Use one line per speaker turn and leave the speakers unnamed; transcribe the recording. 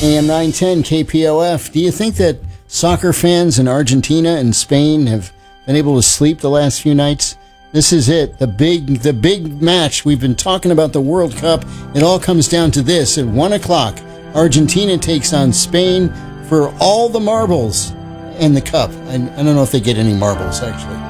AM 910 KPOF. Do you think that soccer fans in Argentina and Spain have been able to sleep the last few nights? This is it, the big match. We've been talking about the World Cup. It all comes down to this. At 1 o'clock, Argentina takes on Spain for all the marbles and the cup. I don't know if they get any marbles, actually.